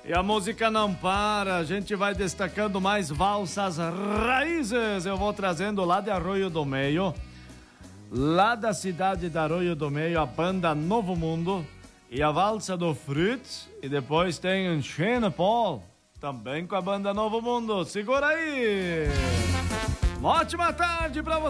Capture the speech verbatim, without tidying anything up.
E a música não para, a gente vai destacando mais valsas raízes. Eu vou trazendo lá de Arroio do Meio, lá da cidade de Arroio do Meio, a banda Novo Mundo e a valsa do Fritz. E depois tem Shane Paul, também com a banda Novo Mundo. Segura aí! Uma ótima tarde pra você!